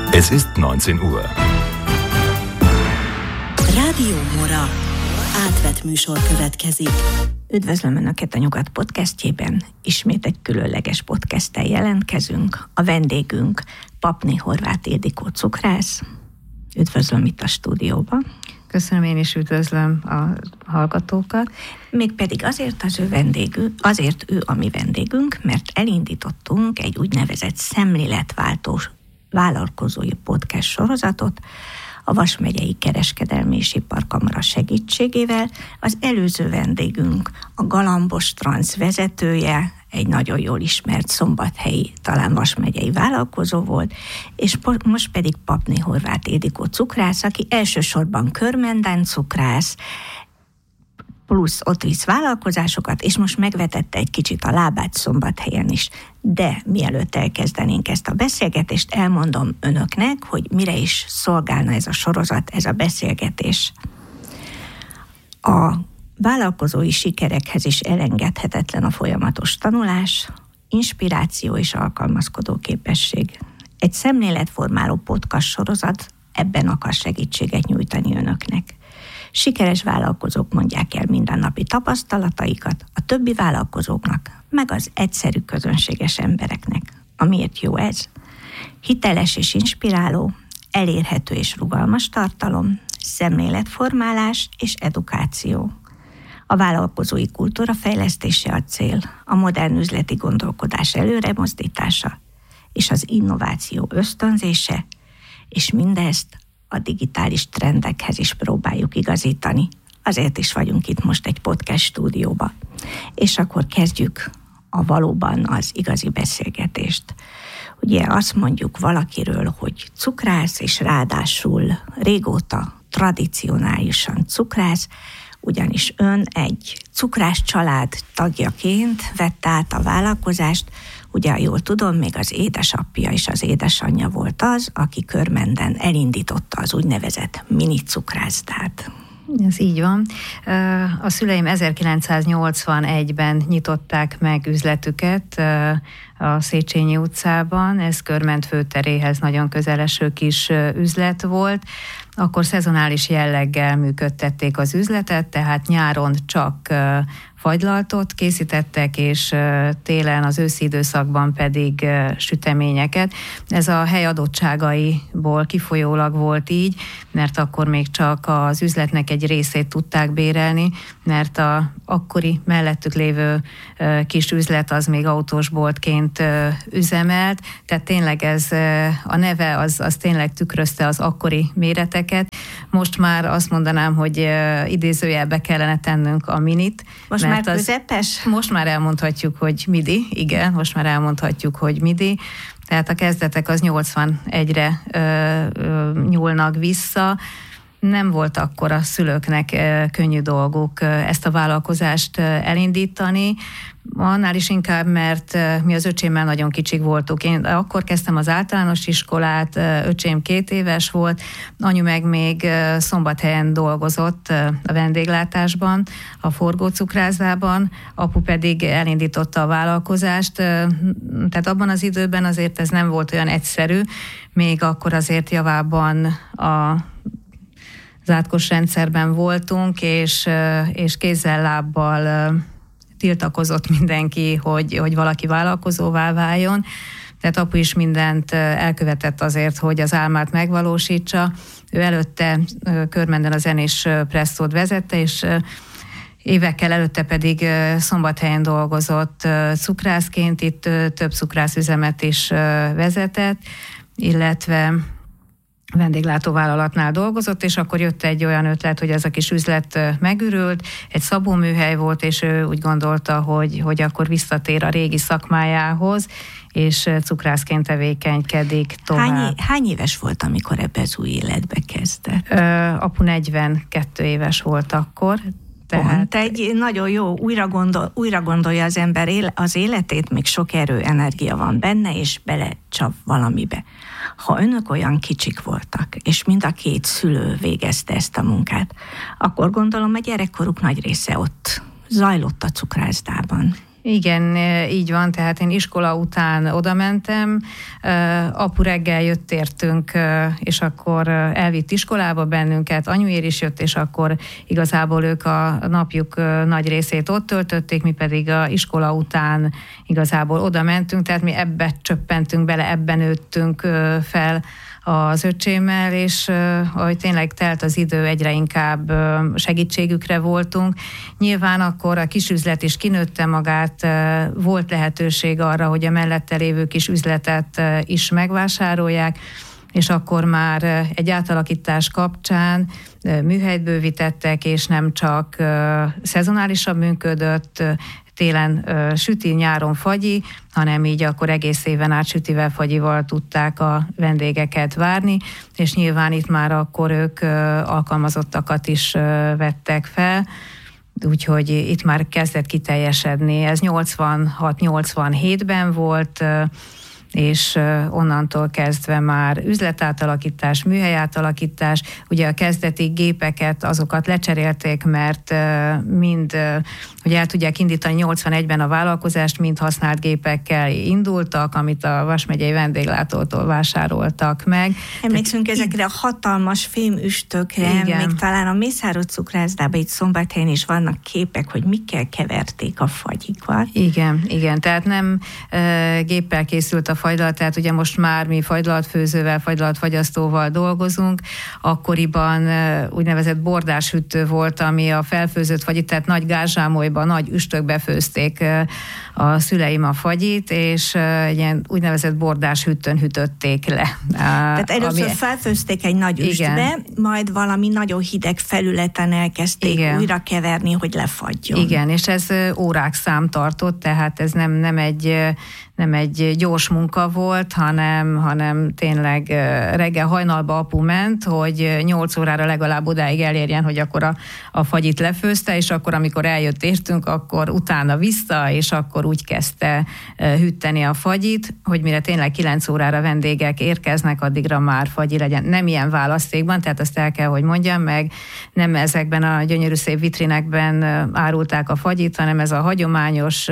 Es ist 19 Uhr. Rádió Mora. Átvett műsor következik. Üdvözlöm Önöket a Nyugat podcastjében. Ismét egy különleges podcasttel jelentkezünk. A vendégünk Papné Horváth Ildikó cukrász. Üdvözlöm itt a stúdióban. Köszönöm, én is üdvözlöm a hallgatókat. Mégpedig azért ő a mi vendégünk, mert elindítottunk egy úgynevezett szemléletváltó vállalkozói podcast sorozatot a Vas megyei Kereskedelmi és Iparkamara segítségével. Az előző vendégünk a Galambos Trans vezetője, egy nagyon jól ismert szombathelyi, talán Vas megyei vállalkozó volt, és most pedig Papné Horváth Ildikó cukrász, aki elsősorban Körmenden cukrász, plusz ott visz vállalkozásokat, és most megvetette egy kicsit a lábát Szombathelyen is. De mielőtt elkezdenénk ezt a beszélgetést, elmondom Önöknek, hogy mire is szolgálna ez a sorozat, ez a beszélgetés. A vállalkozói sikerekhez is elengedhetetlen a folyamatos tanulás, inspiráció és alkalmazkodó képesség. Egy szemléletformáló podcast sorozat ebben akar segítséget nyújtani Önöknek. Sikeres vállalkozók mondják el mindennapi tapasztalataikat a többi vállalkozóknak, meg az egyszerű közönséges embereknek. Amiért jó ez? Hiteles és inspiráló, elérhető és rugalmas tartalom, szemléletformálás és edukáció. A vállalkozói kultúra fejlesztése a cél, a modern üzleti gondolkodás előre mozdítása és az innováció ösztönzése, és mindezt a digitális trendekhez is próbáljuk igazítani. Azért is vagyunk itt most egy podcast stúdióba. És akkor kezdjük a valóban az igazi beszélgetést. Ugye azt mondjuk valakiről, hogy cukrász, és ráadásul régóta tradicionálisan cukrász, ugyanis ön egy cukrász család tagjaként vette át a vállalkozást. Ugye, jól tudom, még az édesapja és az édesanyja volt az, aki Körmenden elindította az úgynevezett mini cukrászdát. Ez így van. A szüleim 1981-ben nyitották meg üzletüket a Széchenyi utcában. Ez Körmend főteréhez nagyon közeleső kis üzlet volt. Akkor szezonális jelleggel működtették az üzletet, tehát nyáron csak fagylaltot készítettek, és télen, az őszi időszakban pedig süteményeket. Ez a hely adottságaiból kifolyólag volt így, mert akkor még csak az üzletnek egy részét tudták bérelni, mert a akkori mellettük lévő kis üzlet az még autósboltként üzemelt, tehát tényleg ez a neve az tényleg tükrözte az akkori méreteket. Most már azt mondanám, hogy idézőjelbe kellene tennünk a minit. Most már közepes? Most már elmondhatjuk, hogy midi, igen, most már elmondhatjuk, hogy midi. Tehát a kezdetek az 81-re nyúlnak vissza. Nem volt akkor a szülőknek könnyű dolguk ezt a vállalkozást elindítani, annál is inkább, mert mi az öcsémmel nagyon kicsik voltunk. Én akkor kezdtem az általános iskolát, öcsém 2 éves volt, anyu meg még Szombathelyen dolgozott a vendéglátásban, a forgócukrászdában, apu pedig elindította a vállalkozást, tehát abban az időben azért ez nem volt olyan egyszerű, még akkor azért javában az átkos rendszerben voltunk, és kézzel-lábbal tiltakozott mindenki, hogy valaki vállalkozóvá váljon. Tehát apu is mindent elkövetett azért, hogy az álmát megvalósítsa. Ő előtte Körmenden a Zenés Presszót vezette, és évekkel előtte pedig Szombathelyen dolgozott cukrászként, itt több cukrászüzemet is vezetett, illetve vendéglátóvállalatnál dolgozott, és akkor jött egy olyan ötlet, hogy ez a kis üzlet megürült, egy szabóműhely volt, és ő úgy gondolta, hogy akkor visszatér a régi szakmájához, és cukrászként tevékenykedik tovább. Hány éves volt, amikor ebbe az új életbe kezdett? Apu 42 éves volt akkor. Tehát egy nagyon jó, újra gondolja az ember az életét, még sok erő, energia van benne, és belecsap valamibe. Ha önök olyan kicsik voltak, és mind a 2 szülő végezte ezt a munkát, akkor gondolom a gyerekkoruk nagy része ott zajlott a cukrászdában. Igen, így van, tehát én iskola után oda mentem, apu reggel jött értünk, és akkor elvitt iskolába bennünket, anyuér is jött, és akkor igazából ők a napjuk nagy részét ott töltötték, mi pedig a iskola után igazából oda mentünk, tehát mi ebbe csöppentünk bele, ebben nőttünk fel az öcsémmel, és ahogy tényleg telt az idő, egyre inkább segítségükre voltunk. Nyilván akkor a kisüzlet is kinőtte magát, volt lehetőség arra, hogy a mellette lévő kis üzletet is megvásárolják, és akkor már egy átalakítás kapcsán műhelyt bővítettek, és nem csak szezonálisan működött, télen süti, nyáron fagyi, hanem így akkor egész éven át sütivel, fagyival tudták a vendégeket várni, és nyilván itt már akkor ők alkalmazottakat is vettek fel, úgyhogy itt már kezdett kiteljesedni. Ez 86-87-ben volt, és onnantól kezdve már üzletátalakítás, műhelyátalakítás, ugye a kezdeti gépeket, azokat lecserélték, mert mind, hogy el tudják indítani 81-ben a vállalkozást, mind használt gépekkel indultak, amit a Vas megyei vendéglátótól vásároltak meg. Emlékszünk ezekre a hatalmas fémüstökre, még talán a Mészáros cukrászdában itt Szombathelyen is vannak képek, hogy mikkel keverték a fagyikat. Igen, tehát nem géppel készült a fagylat, tehát ugye most már mi fagylaltfőzővel, fagylaltfagyasztóval dolgozunk, akkoriban úgynevezett bordáshüttő volt, ami a felfőzött fagyit, tehát nagy gázsámolyba, nagy üstökbe főzték a szüleim a fagyit, és ilyen úgynevezett bordáshüttön hűtötték le. Tehát először felfőzték egy nagy üstbe, majd valami nagyon hideg felületen elkezdték újra keverni, hogy lefagyjon. Igen, és ez órák szám tartott, tehát ez nem egy gyors munka volt, hanem tényleg reggel hajnalba apu ment, hogy 8 órára legalább odáig elérjen, hogy akkor a fagyit lefőzte, és akkor, amikor eljött értünk, akkor utána vissza, és akkor úgy kezdte hűteni a fagyit, hogy mire tényleg 9 órára vendégek érkeznek, addigra már fagyi legyen. Nem ilyen választékban, tehát azt el kell, hogy mondjam, meg nem ezekben a gyönyörű szép vitrinekben árulták a fagyit, hanem ez a hagyományos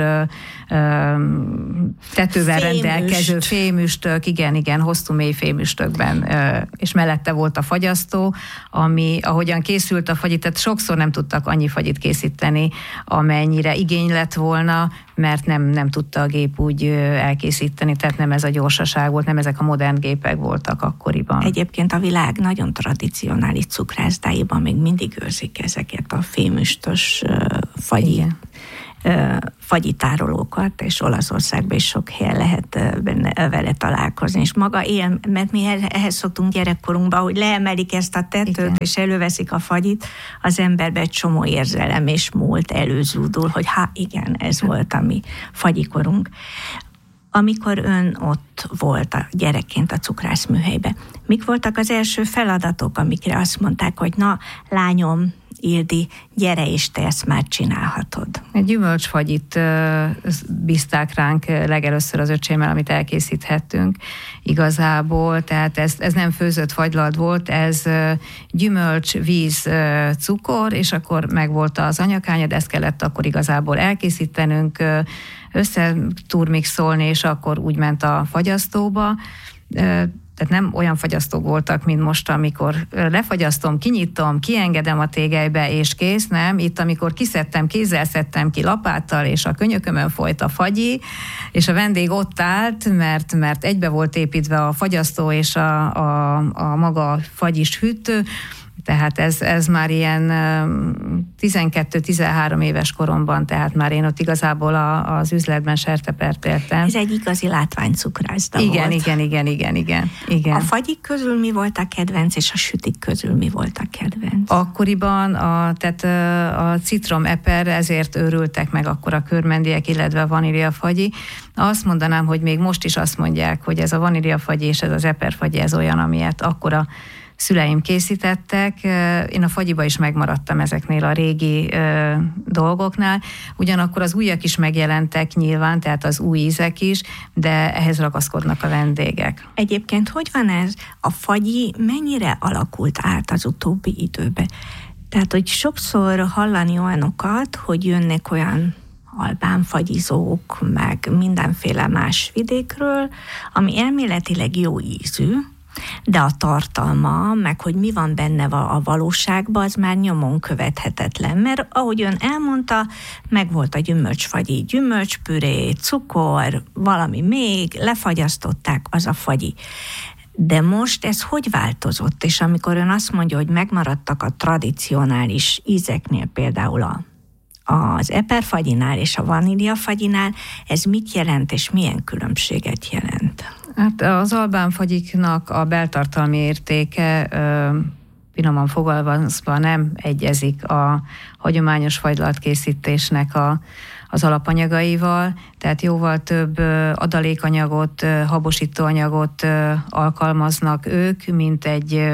tetővel rendelkező fémüstök, igen, hosszú mély fémüstökben, és mellette volt a fagyasztó, ami ahogyan készült a fagyit, tehát sokszor nem tudtak annyi fagyit készíteni, amennyire igény lett volna, mert nem tudta a gép úgy elkészíteni, tehát nem ez a gyorsaság volt, nem ezek a modern gépek voltak akkoriban. Egyébként a világ nagyon tradicionális cukrászdáiban még mindig őrzik ezeket a fémüstös fagyitárolókat, és Olaszországban is sok helyen lehet vele találkozni. És maga mert mi ehhez szoktunk gyerekkorunkban, hogy leemelik ezt a tetőt, és előveszik a fagyit, az emberbe egy csomó érzelem és múlt előzúdul, hogy ez volt a mi fagyikorunk. Amikor ön ott volt a gyerekként a cukrászműhelyben, mik voltak az első feladatok, amikre azt mondták, hogy na, lányom, Ildi, gyere és te ezt már csinálhatod? Egy gyümölcsfagyit bízták ránk legelőször az öcsémmel, amit elkészíthettünk igazából, tehát ez nem főzött fagylalt volt, ez gyümölcs, víz, cukor, és akkor megvolt az anyakányad, ezt kellett akkor igazából elkészítenünk, összeturmixolni, és akkor úgy ment a fagyasztóba. Tehát nem olyan fagyasztók voltak, mint most, amikor lefagyasztom, kinyitom, kiengedem a tégelybe, és kész, nem. Itt, amikor kiszedtem, kézzel szedtem ki lapáttal, és a könyökömön folyt a fagyi, és a vendég ott állt, mert egybe volt építve a fagyasztó és a maga fagyis hűtő, tehát ez már ilyen 12-13 éves koromban, tehát már én ott igazából az üzletben sertepert éltem. Ez egy igazi látványcukrászda volt. Igen. A fagyik közül mi volt a kedvenc, és a sütik közül mi volt a kedvenc? Akkoriban tehát a citrom-eper, ezért őrültek meg akkor a körmendiek, illetve a vaníliafagyi. Azt mondanám, hogy még most is azt mondják, hogy ez a vaníliafagyi és ez az eperfagyi, ez olyan, amilyet akkor a szüleim készítettek. Én a fagyiba is megmaradtam ezeknél a régi dolgoknál. Ugyanakkor az újak is megjelentek nyilván, tehát az új ízek is, de ehhez ragaszkodnak a vendégek. Egyébként hogy van ez? A fagyi mennyire alakult át az utóbbi időben? Tehát, hogy sokszor hallani olyanokat, hogy jönnek olyan albán fagyizók, meg mindenféle más vidékről, ami elméletileg jó ízű, de a tartalma, meg hogy mi van benne a valóságban, az már nyomon követhetetlen, mert ahogy ön elmondta, meg volt a gyümölcsfagyi, gyümölcspüré, cukor, valami még, lefagyasztották, az a fagyi. De most ez hogy változott? És amikor ön azt mondja, hogy megmaradtak a tradicionális ízeknél, például az eperfagyinál és a vaníliafagyinál, ez mit jelent, és milyen különbséget jelent? Hát az fagyiknak a beltartalmi értéke finoman fogalmazva nem egyezik a hagyományos fagylaltkészítésnek az alapanyagaival, tehát jóval több adalékanyagot, habosítóanyagot alkalmaznak ők, mint egy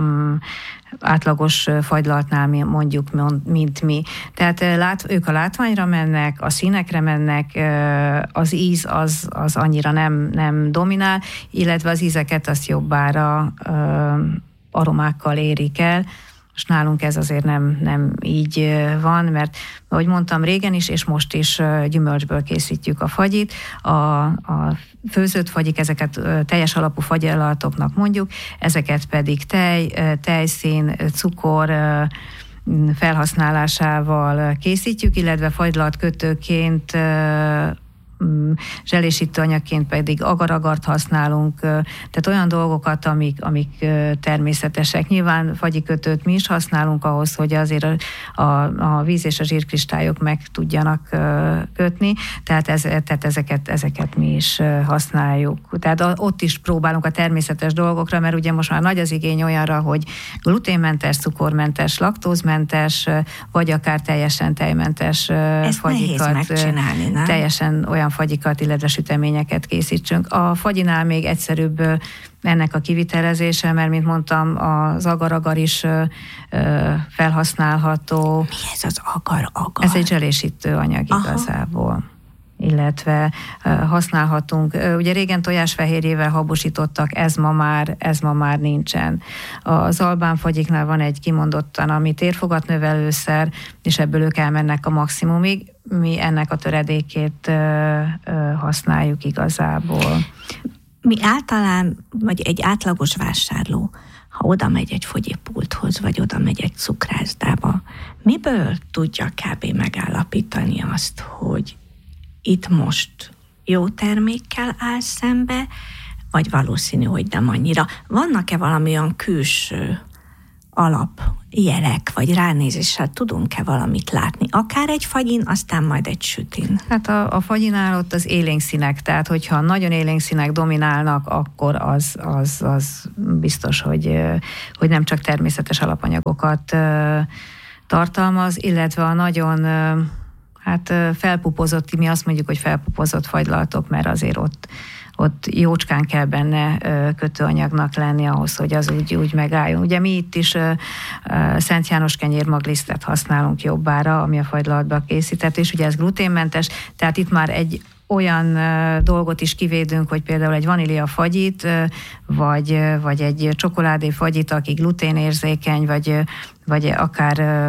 átlagos fagylaltnál mondjuk, mint mi. Tehát ők a látványra mennek, a színekre mennek, az íz az annyira nem dominál, illetve az ízeket azt jobbára aromákkal érik el. Most nálunk ez azért nem így van, mert ahogy mondtam, régen is, és most is gyümölcsből készítjük a fagyit. A főzött fagyik, ezeket teljes alapú fagylaltoknak mondjuk, ezeket pedig tejszín, cukor felhasználásával készítjük, illetve fagylaltkötőként, zselésítő anyagként pedig agar-agart használunk, tehát olyan dolgokat, amik természetesek. Nyilván fagyikötőt mi is használunk ahhoz, hogy azért a víz és a zsírkristályok meg tudjanak kötni, tehát ezeket mi is használjuk. Tehát ott is próbálunk a természetes dolgokra, mert ugye most már nagy az igény olyanra, hogy gluténmentes, cukormentes, laktózmentes, vagy akár teljesen tejmentes fagyikat, teljesen olyan fagyikat, illetve süteményeket készítsünk. A fagyinál még egyszerűbb ennek a kivitelezése, mert mint mondtam, az agar-agar is felhasználható. Mi ez az agar-agar? Ez egy zselésítő anyag igazából. Illetve használhatunk. Ugye régen tojásfehérjével habosítottak, ez ma már nincsen. Az albánfagyiknál van egy kimondottan, ami térfogatnövelőszer, és ebből ők elmennek a maximumig. Mi ennek a töredékét használjuk igazából. Mi általán, vagy egy átlagos vásárló, ha oda megy egy fogyipulthoz, vagy oda megy egy cukrászdába, miből tudja kb. Megállapítani azt, hogy itt most jó termékkel áll szembe, vagy valószínű, hogy nem annyira. Vannak-e valami olyan külső alapjelek, vagy ránézéssel tudunk-e valamit látni? Akár egy fagyin, aztán majd egy sütin. Hát a fagyinál ott az élénkszínek, tehát hogyha nagyon élénkszínek dominálnak, akkor az biztos, hogy nem csak természetes alapanyagokat tartalmaz, illetve a nagyon felpupozott, mi azt mondjuk, hogy felpupozott fagylaltok, mert azért ott jócskán kell benne kötőanyagnak lenni ahhoz, hogy az úgy megálljon. Ugye mi itt is Szent János kenyérmaglisztet használunk jobbára, ami a fagylaltba készített, és ugye ez gluténmentes, tehát itt már egy olyan dolgot is kivédünk, hogy például egy vaníliafagyit, vagy egy csokoládéfagyit, aki gluténérzékeny, vagy akár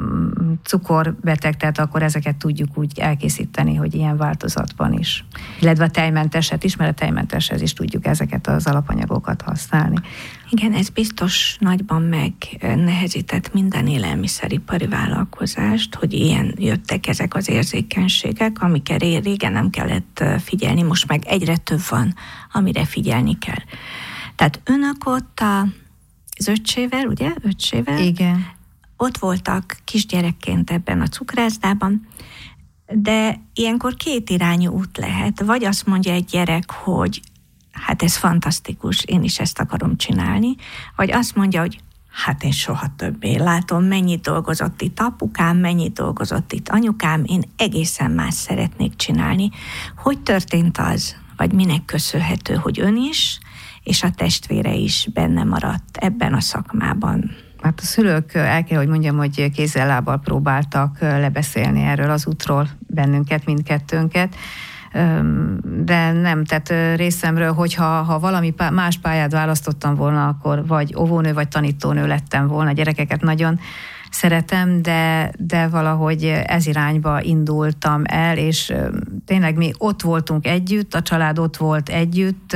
cukorbeteg, tehát akkor ezeket tudjuk úgy elkészíteni, hogy ilyen változatban is. Illetve a tejmenteset is, mert a tejmenteshez is tudjuk ezeket az alapanyagokat használni. Igen, ez biztos nagyban megnehezített minden élelmiszeripari vállalkozást, hogy ilyen jöttek ezek az érzékenységek, amikre régen nem kellett figyelni, most meg egyre több van, amire figyelni kell. Tehát önök ott az öccsével, ugye? Öccsével? Igen. Ott voltak kisgyerekként ebben a cukrászdában, de ilyenkor kétirányú út lehet. Vagy azt mondja egy gyerek, hogy hát ez fantasztikus, én is ezt akarom csinálni, vagy azt mondja, hogy hát én soha többé látom, mennyit dolgozott itt apukám, mennyit dolgozott itt anyukám, én egészen más szeretnék csinálni. Hogy történt az, vagy minek köszönhető, hogy ön is, és a testvére is benne maradt ebben a szakmában? Hát a szülők, el kell, hogy mondjam, hogy kézzel-lábbal próbáltak lebeszélni erről az útról bennünket, mindkettőnket, de nem, tehát részemről, hogyha valami más pályát választottam volna, akkor vagy óvónő, vagy tanítónő lettem volna. A gyerekeket nagyon szeretem, de valahogy ez irányba indultam el, és tényleg mi ott voltunk együtt, a család ott volt együtt,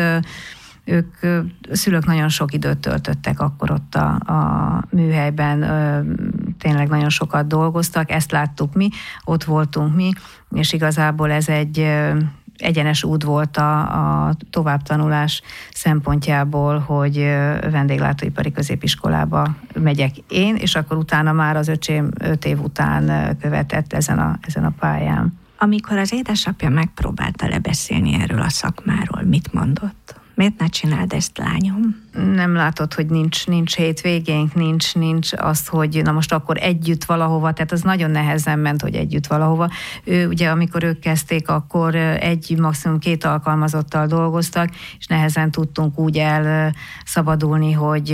a szülők nagyon sok időt töltöttek akkor ott a műhelyben, tényleg nagyon sokat dolgoztak, ezt láttuk mi, ott voltunk mi, és igazából ez egy egyenes út volt a továbbtanulás szempontjából, hogy vendéglátóipari középiskolába megyek én, és akkor utána már az öcsém 5 év után követett ezen a pályán. Amikor az édesapja megpróbálta lebeszélni erről a szakmáról, mit mondott? Miért ne csináld ezt, lányom? Nem látod, hogy nincs hétvégénk, nincs az, hogy na most akkor együtt valahova, tehát az nagyon nehezen ment, hogy együtt valahova. Ugye amikor ők kezdték, akkor maximum 2 alkalmazottal dolgoztak, és nehezen tudtunk úgy elszabadulni, hogy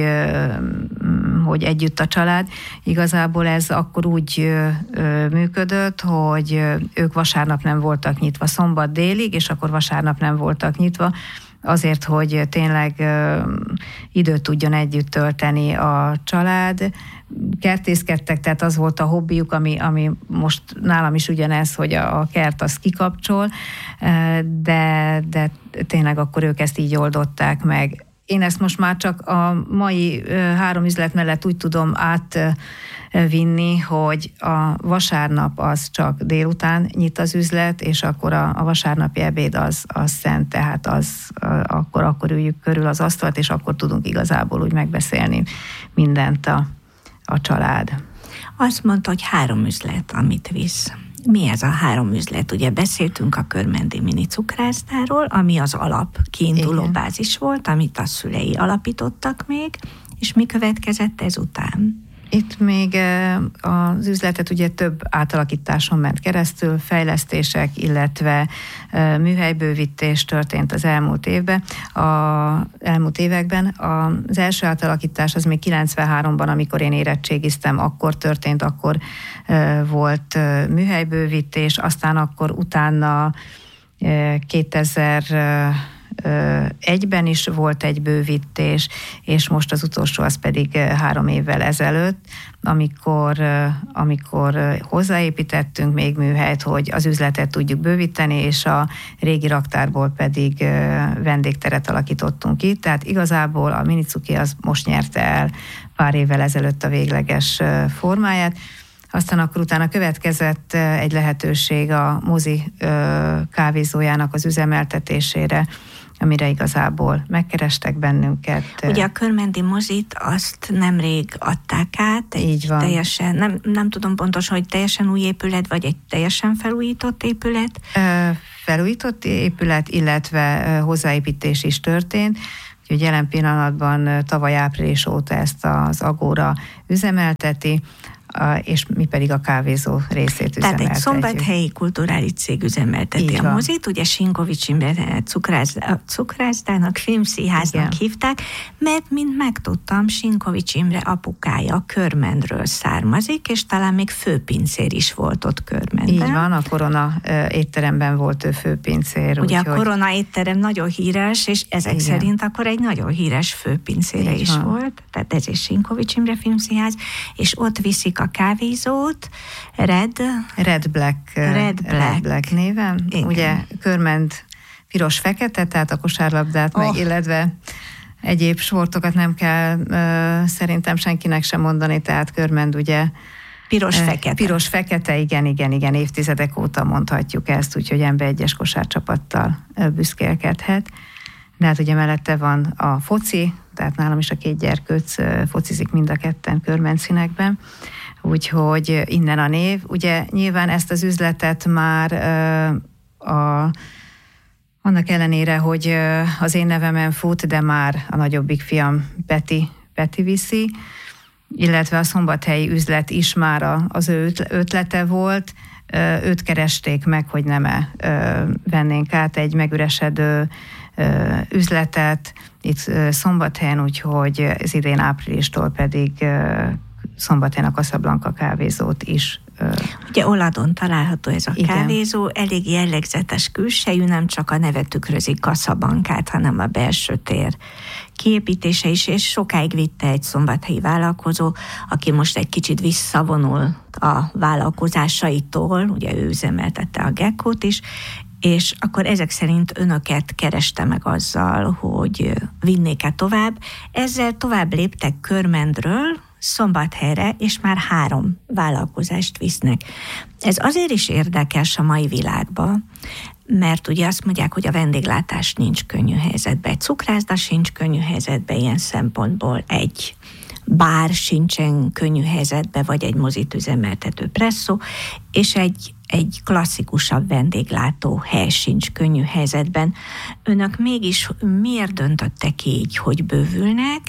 együtt a család. Igazából ez akkor úgy működött, hogy ők vasárnap nem voltak nyitva, szombat délig, és akkor vasárnap nem voltak nyitva, azért, hogy tényleg időt tudjon együtt tölteni a család. Kertészkedtek, tehát az volt a hobbiuk, ami most nálam is ugyanez, hogy a kert az kikapcsol, de tényleg akkor ők ezt így oldották meg. Én ezt most már csak a mai 3 üzlet mellett úgy tudom átvinni, hogy a vasárnap az csak délután nyit az üzlet, és akkor a vasárnapi ebéd az szent, tehát akkor üljük körül az asztalt, és akkor tudunk igazából úgy megbeszélni mindent a család. Azt mondta, hogy 3 üzlet, amit visz. Mi ez a 3 üzlet? Ugye beszéltünk a Körmendi Mini Cukrászdáról, ami az alap kiinduló bázis volt, amit a szülei alapítottak még, és mi következett ezután? Itt még az üzletet ugye több átalakításon ment keresztül, fejlesztések, illetve műhelybővítés történt az elmúlt években. Az első átalakítás az még 93-ban, amikor én érettségiztem, akkor történt, akkor volt műhelybővítés, aztán akkor utána 2001-ben is volt egy bővítés, és most az utolsó az pedig 3 évvel ezelőtt, amikor hozzáépítettünk még műhelyt, hogy az üzletet tudjuk bővíteni, és a régi raktárból pedig vendégteret alakítottunk ki. Tehát igazából a Minicuki az most nyerte el pár évvel ezelőtt a végleges formáját. Aztán akkor utána következett egy lehetőség a mozi kávézójának az üzemeltetésére, amire igazából megkerestek bennünket. Ugye a Körmendi mozit azt nemrég adták át, így van. Teljesen, nem tudom pontosan, hogy teljesen új épület, vagy egy teljesen felújított épület? Felújított épület, illetve hozzáépítés is történt. Úgyhogy jelen pillanatban tavaly április óta ezt az Agora üzemelteti, és mi pedig a kávézó részét üzemeltetjük. Tehát egy szombathelyi kulturális cég üzemelteti a mozit, ugye Sinkovics Imre cukrászdának, filmszínháznak hívták, mert mint megtudtam, Sinkovics Imre apukája Körmendről származik, és talán még főpincér is volt ott Körmenden. Így van, a Korona étteremben volt ő főpincér. Ugye a Korona étterem nagyon híres, és ezek szerint akkor egy nagyon híres főpincére is volt, tehát ez is Sinkovics Imre filmszínház, és ott viszik a kávézót, Red Black néven. Igen. Ugye Körmend piros-fekete, tehát a kosárlabdát meg, illetve egyéb sportokat nem kell szerintem senkinek sem mondani, tehát Körmend ugye piros-fekete. Piros-fekete, igen, évtizedek óta mondhatjuk ezt, úgyhogy NB1-es kosárcsapattal büszkélkedhet. De hát ugye mellette van a foci, tehát nálam is a 2 gyerkőc focizik mind a ketten Körmend színekben, úgyhogy innen a név. Ugye nyilván ezt az üzletet már annak ellenére, hogy az én nevemen fut, de már a nagyobbik fiam Peti viszi, illetve a szombathelyi üzlet is már az ő ötlete volt. Őt keresték meg, hogy nem vennénk át egy megüresedő üzletet itt Szombathelyen, úgyhogy az idén áprilistól pedig Szombathelyen a Casablanca kávézót is. Ugye Oladon található ez a kávézó, elég jellegzetes külsejű, nem csak a neve tükrözi Casablancát, hanem a belső tér kiépítése is, és sokáig vitte egy szombathelyi vállalkozó, aki most egy kicsit visszavonul a vállalkozásaitól, ugye ő üzemeltette a Gekkót is, és akkor ezek szerint önöket kereste meg azzal, hogy vinnék-e tovább. Ezzel tovább léptek Körmendről Szombathelyre, és már 3 vállalkozást visznek. Ez azért is érdekes a mai világban, mert ugye azt mondják, hogy a vendéglátás nincs könnyű helyzetben, egy cukrászda sincs könnyű helyzetben ilyen szempontból, egy bár sincsen könnyű helyzetben, vagy egy mozit üzemeltető presszó, és egy klasszikusabb vendéglátó hely sincs könnyű helyzetben. Önök mégis miért döntöttek így, hogy bővülnek,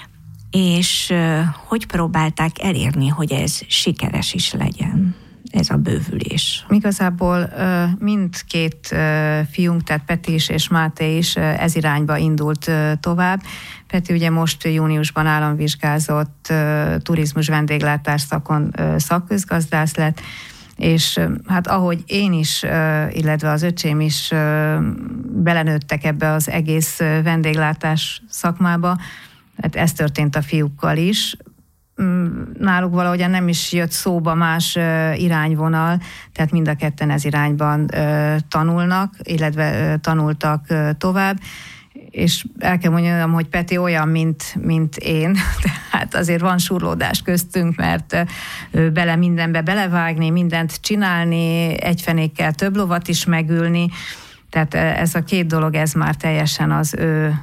és hogy próbálták elérni, hogy ez sikeres is legyen, ez a bővülés? Igazából mindkét fiunk, tehát Peti is és Máté is ez irányba indult tovább. Peti ugye most júniusban államvizsgázott turizmus vendéglátás szakon szakközgazdász lett, és hát ahogy én is, illetve az öcsém is belenőttek ebbe az egész vendéglátás szakmába, hát ez történt a fiúkkal is. Náluk valahogyan nem is jött szóba más irányvonal, tehát mind a ketten ez irányban tanulnak, illetve tanultak tovább, és el kell mondjam, hogy Peti olyan, mint én, tehát azért van surlódás köztünk, mert bele mindenbe belevágni, mindent csinálni, egy fenékkel több lovat is megülni, tehát ez a 2 dolog, ez már teljesen az ő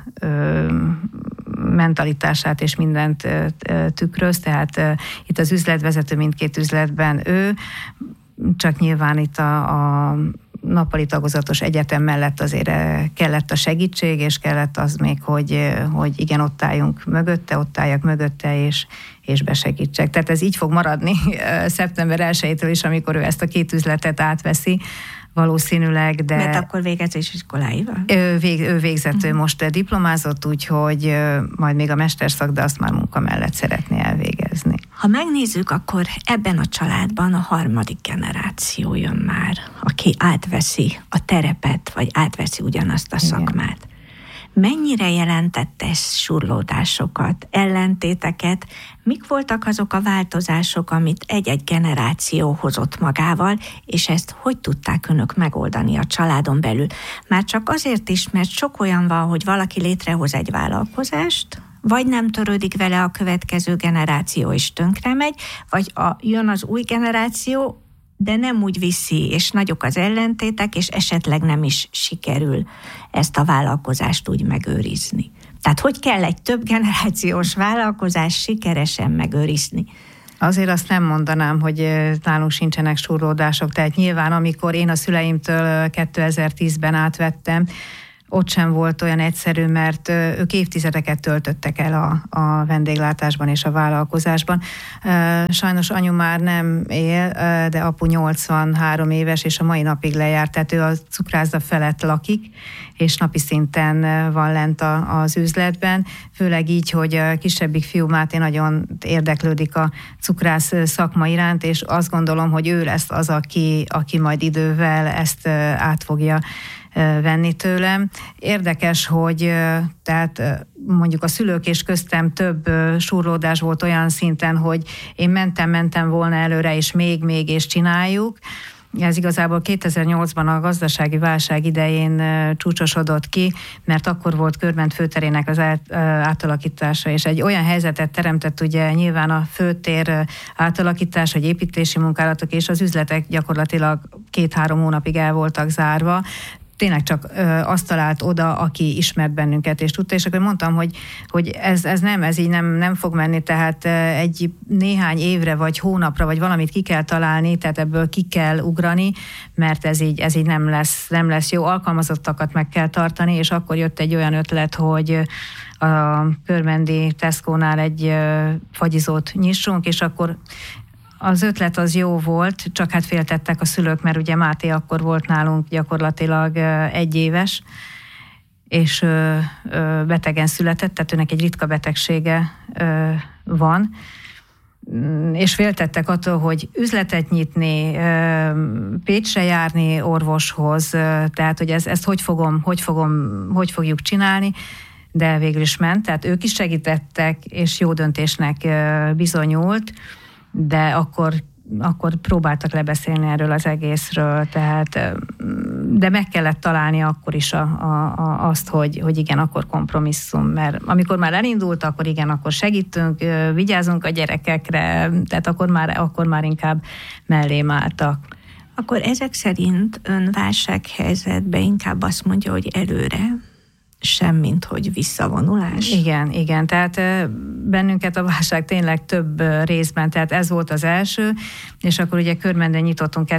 mentalitását és mindent tükröz, tehát itt az üzletvezető mindkét üzletben ő, csak nyilván itt a nappali tagozatos egyetem mellett azért kellett a segítség, és kellett az még, hogy igen, ott álljunk mögötte, ott álljak mögötte, és besegítsek. Tehát ez így fog maradni szeptember 1-től is, amikor ő ezt a 2 üzletet átveszi, valószínűleg, de... Mert akkor végezés iskoláival? Ő végzett, most diplomázott, úgyhogy majd még a mesterszak, de azt már munka mellett szeretné elvégezni. Ha megnézzük, akkor ebben a családban a 3. generáció jön már, aki átveszi a terepet, vagy átveszi ugyanazt a szakmát. Mennyire jelentett ez surlódásokat, ellentéteket? Mik voltak azok a változások, amit egy-egy generáció hozott magával, és ezt hogy tudták önök megoldani a családon belül? Már csak azért is, mert sok olyan van, hogy valaki létrehoz egy vállalkozást, vagy nem törődik vele a következő generáció, és tönkre megy, vagy jön az új generáció, de nem úgy viszi, és nagyok az ellentétek, és esetleg nem is sikerül ezt a vállalkozást úgy megőrizni. Tehát hogy kell egy több generációs vállalkozást sikeresen megőrizni? Azért azt nem mondanám, hogy nálunk sincsenek surlódások, tehát nyilván amikor én a szüleimtől 2010-ben átvettem, ott sem volt olyan egyszerű, mert ők évtizedeket töltöttek el a vendéglátásban és a vállalkozásban. Sajnos anyu már nem él, de apu 83 éves, és a mai napig lejárt, tehát ő a cukrászda felett lakik, és napi szinten van lent az üzletben, főleg így, hogy a kisebbik fiú Máté nagyon érdeklődik a cukrász szakma iránt, és azt gondolom, hogy ő lesz az, aki majd idővel ezt át fogja venni tőlem. Érdekes, hogy tehát mondjuk a szülők és köztem több surlódás volt olyan szinten, hogy én mentem volna előre, és még és csináljuk. Ez igazából 2008-ban a gazdasági válság idején csúcsosodott ki, mert akkor volt Körmend főterének az átalakítása, és egy olyan helyzetet teremtett ugye nyilván a főtér átalakítás, hogy építési munkálatok és az üzletek gyakorlatilag 2-3 hónapig el voltak zárva. Tényleg csak azt talált oda, aki ismert bennünket, és tudta, és akkor mondtam, hogy ez így nem fog menni, tehát egy néhány évre, vagy hónapra, vagy valamit ki kell találni, tehát ebből ki kell ugrani, mert ez így nem lesz jó, alkalmazottakat meg kell tartani, és akkor jött egy olyan ötlet, hogy a körmendi Tesco-nál egy fagyizót nyissunk, és akkor az ötlet az jó volt, csak hát féltettek a szülők, mert ugye Máté akkor volt nálunk gyakorlatilag 1 éves, és betegen született, tehát őnek egy ritka betegsége van, és féltettek attól, hogy üzletet nyitni, Pécsre járni orvoshoz, tehát hogy ezt hogy fogjuk csinálni, de végül is ment, tehát ők is segítettek, és jó döntésnek bizonyult, de akkor próbáltak lebeszélni erről az egészről, tehát, de meg kellett találni akkor is azt, hogy igen, akkor kompromisszum, mert amikor már elindult, akkor igen, akkor segítünk, vigyázunk a gyerekekre, tehát akkor már inkább mellém álltak. Akkor ezek szerint ön válsághelyzetben inkább azt mondja, hogy előre, semmint, hogy visszavonulás. Igen, tehát bennünket a válság tényleg több részben, tehát ez volt az első, és akkor ugye Körmenden nyitottunk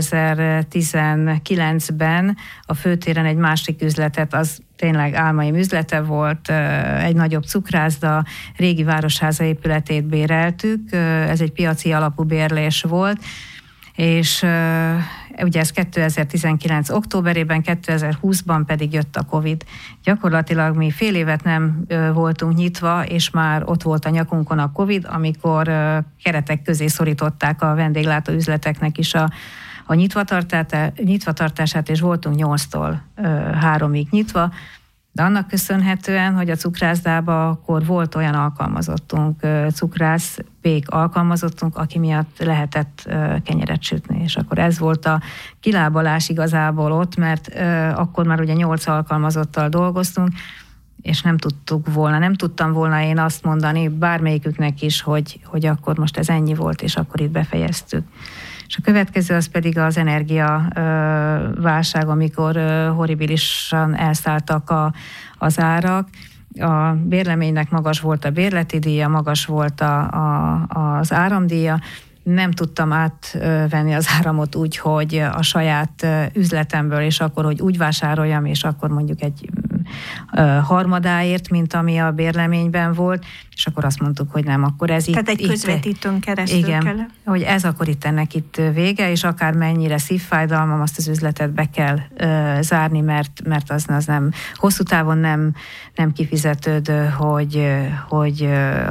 2019-ben a főtéren egy másik üzletet, az tényleg álmaim üzlete volt, egy nagyobb cukrászda, régi városháza épületét béreltük, ez egy piaci alapú bérlés volt, és ugye ez 2019. októberében, 2020-ban pedig jött a Covid. Gyakorlatilag mi fél évet nem voltunk nyitva, és már ott volt a nyakunkon a Covid, amikor keretek közé szorították a vendéglátó üzleteknek is a nyitvatartását, és voltunk 8-tól 3-ig nyitva, de annak köszönhetően, hogy a cukrászdában akkor volt olyan alkalmazottunk, cukrászpék alkalmazottunk, aki miatt lehetett kenyeret sütni, és akkor ez volt a kilábalás igazából ott, mert akkor már ugye 8 alkalmazottal dolgoztunk, és nem tudtam volna én azt mondani bármelyiküknek is, hogy akkor most ez ennyi volt, és akkor itt befejeztük. És a következő az pedig az energiaválság, amikor horribilisan elszálltak az árak. A bérleménynek magas volt a bérleti díja, magas volt az áramdíja. Nem tudtam átvenni az áramot úgy, hogy a saját üzletemből, és akkor, hogy úgy vásároljam, és akkor mondjuk egy harmadáért, mint ami a bérleményben volt, és akkor azt mondtuk, hogy nem, akkor ez tehát egy közvetítőn keresztül igen, kell. hogy ez akkor ennek itt vége, és akár mennyire szívfájdalmam, azt az üzletet be kell zárni, mert az nem, hosszú távon nem kifizetődő, hogy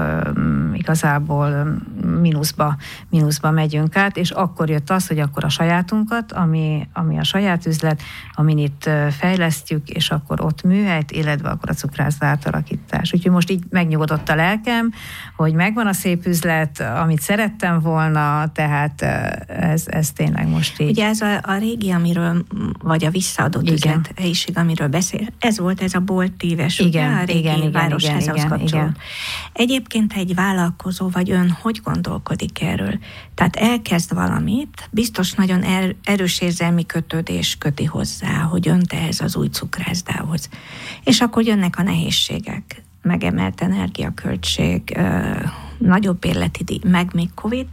igazából mínuszba megyünk át, és akkor jött az, hogy akkor a sajátunkat, ami a saját üzlet, amin itt fejlesztjük, és akkor ott műhelyt, illetve akkor a cukrászda átalakítás. Úgyhogy most így megnyugodott a lelkem, hogy megvan a szép üzlet, amit szerettem volna, tehát ez tényleg most így. Ugye ez a régi, amiről, vagy a visszaadott üzlethelyiség, amiről beszél, ez volt ez a bolt tíves, igen, ugye? A régi városházhoz kapcsolatban. Egyébként egy vállalkozó, vagy ön hogy gondolkodik erről? Tehát elkezd valamit, biztos nagyon erős érzelmi kötődés köti hozzá, hogy ön ehhez az új cukrászdához. És akkor jönnek a nehézségek, megemelt energiaköltség, nagyobb bérleti díj, meg még Covid,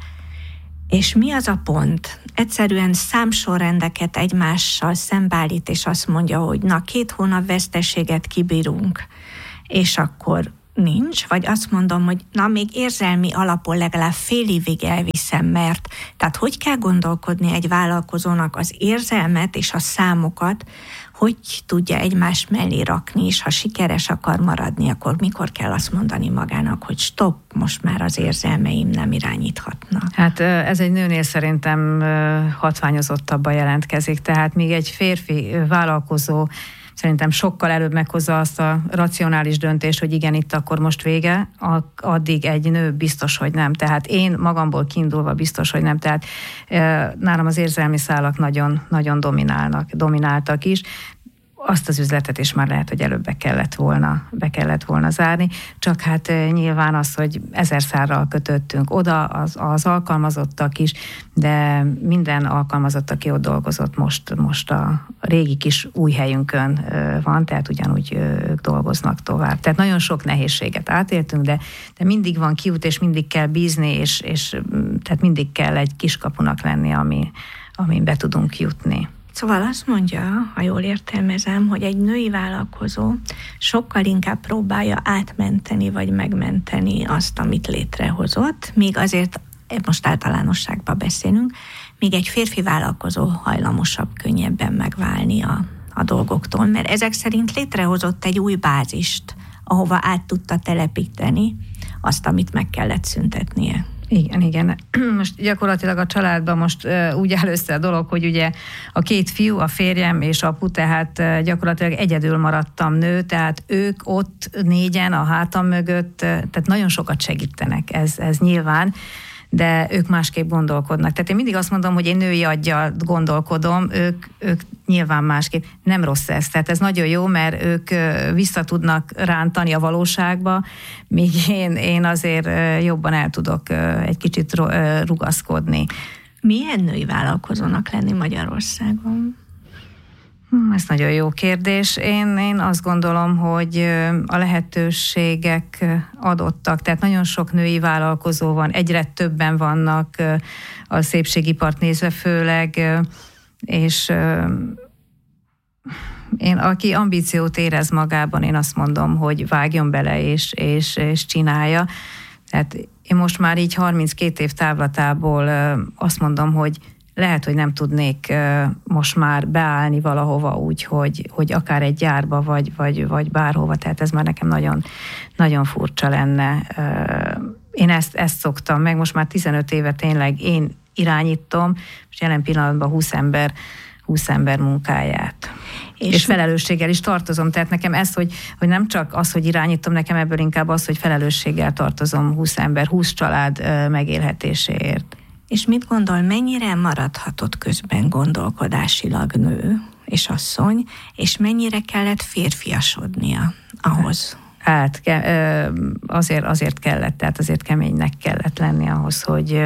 és mi az a pont? Egyszerűen számsorrendeket egymással szembeállít, és azt mondja, hogy 2 hónap veszteséget kibírunk, és akkor nincs, vagy azt mondom, hogy még érzelmi alapon legalább fél évig elviszem, mert tehát hogy kell gondolkodni egy vállalkozónak az érzelmet és a számokat, hogy tudja egymás mellé rakni, és ha sikeres akar maradni, akkor mikor kell azt mondani magának, hogy stop, most már az érzelmeim nem irányíthatnak. Hát ez egy nőnél szerintem hatványozottabban jelentkezik, tehát még egy férfi vállalkozó szerintem sokkal előbb meghozza azt a racionális döntést, hogy igen, itt akkor most vége, addig egy nő biztos, hogy nem. Tehát én magamból kiindulva biztos, hogy nem. Tehát nálam az érzelmi szálak nagyon, nagyon domináltak is. Azt az üzletet is már lehet, hogy előbb be kellett volna zárni, csak hát nyilván az, hogy 1000 szárral kötöttünk oda, az alkalmazottak is, de minden alkalmazott, aki ott dolgozott, most a régi kis új helyünkön van, tehát ugyanúgy ők dolgoznak tovább. Tehát nagyon sok nehézséget átéltünk, de mindig van kiút, és mindig kell bízni, és tehát mindig kell egy kiskapunak lenni, amin be tudunk jutni. Szóval azt mondja, ha jól értelmezem, hogy egy női vállalkozó sokkal inkább próbálja átmenteni vagy megmenteni azt, amit létrehozott, míg azért, most általánosságban beszélünk, míg egy férfi vállalkozó hajlamosabb könnyebben megválni a dolgoktól, mert ezek szerint létrehozott egy új bázist, ahova át tudta telepíteni azt, amit meg kellett szüntetnie. Igen. Most gyakorlatilag a családban most úgy áll össze a dolog, hogy ugye a 2 fiú, a férjem és apu, tehát gyakorlatilag egyedül maradtam nő, tehát ők ott 4-en a hátam mögött, tehát nagyon sokat segítenek, ez nyilván, de ők másképp gondolkodnak. Tehát én mindig azt mondom, hogy én női aggyal gondolkodom, ők nyilván másképp. Nem rossz ez, tehát ez nagyon jó, mert ők vissza tudnak rántani a valóságba, míg én azért jobban el tudok egy kicsit rugaszkodni. Milyen női vállalkozónak lenni Magyarországon? Ez nagyon jó kérdés. Én azt gondolom, hogy a lehetőségek adottak, tehát nagyon sok női vállalkozó van, egyre többen vannak a szépségipart nézve főleg, és aki ambíciót érez magában, én azt mondom, hogy vágjon bele és csinálja. Tehát én most már így 32 év távlatából azt mondom, hogy lehet, hogy nem tudnék most már beállni valahova úgy, hogy akár egy gyárba, vagy bárhova, tehát ez már nekem nagyon, nagyon furcsa lenne. Én ezt szoktam meg, most már 15 éve tényleg én irányítom, és jelen pillanatban 20 ember munkáját. És felelősséggel is tartozom, tehát nekem ez, hogy nem csak az, hogy irányítom, nekem ebből inkább az, hogy felelősséggel tartozom 20 ember, 20 család megélhetéséért. És mit gondol, mennyire maradhatott közben gondolkodásilag nő és asszony, és mennyire kellett férfiasodnia ahhoz? Hát azért kellett, tehát azért keménynek kellett lenni ahhoz,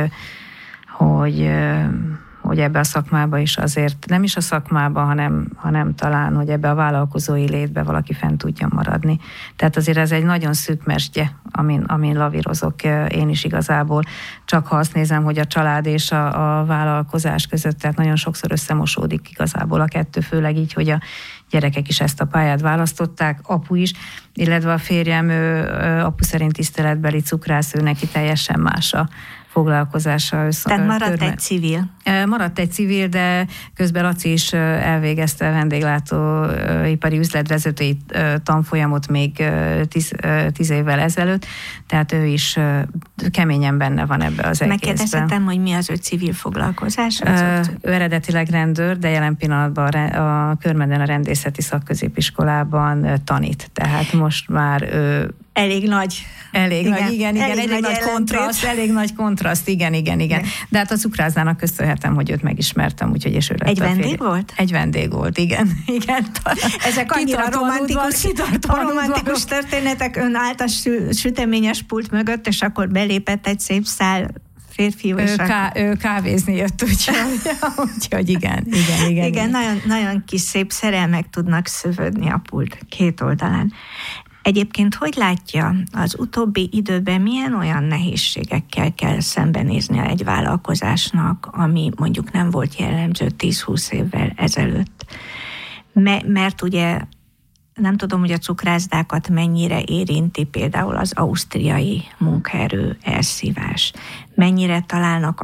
hogy ebbe a szakmába is azért, nem is a szakmába, hanem talán, hogy ebbe a vállalkozói létbe valaki fent tudjon maradni. Tehát azért ez egy nagyon szűk mesdje, amin lavírozok én is igazából. Csak ha azt nézem, hogy a család és a vállalkozás között, tehát nagyon sokszor összemosódik igazából a kettő, főleg így, hogy a gyerekek is ezt a pályát választották, apu is, illetve a férjem, apu szerint tiszteletbeli cukrász, ő neki teljesen más a foglalkozása. Tehát maradt egy civil? Maradt egy civil, de közben Laci is elvégezte a vendéglátóipari üzletvezetői tanfolyamot még 10 évvel ezelőtt, tehát ő is keményen benne van ebbe az egészben. Megkérdezhetem, hogy mi az ő civil foglalkozás? Ő eredetileg rendőr, de jelen pillanatban a Körmenden a rendészeti szakközépiskolában tanít, tehát most már ő elég nagy, igen, elég nagy kontraszt, igen. De hát a cukrászdának köszönhetem, hogy őt megismertem, úgyhogy és ő lett egy vendég volt? Egy vendég volt, igen. Ezek annyira romantikus történetek, ön állt a süteményes pult mögött, és akkor belépett egy szép szál férfi. Ő kávézni jött, úgyhogy igen. Igen, nagyon, nagyon kis szép szerelmek tudnak szövődni a pult 2 oldalán. Egyébként hogy látja, az utóbbi időben milyen olyan nehézségekkel kell szembenéznie egy vállalkozásnak, ami mondjuk nem volt jellemző 10-20 évvel ezelőtt? Mert ugye nem tudom, hogy a cukrászdákat mennyire érinti például az ausztriai munkaerő elszívás. Mennyire találnak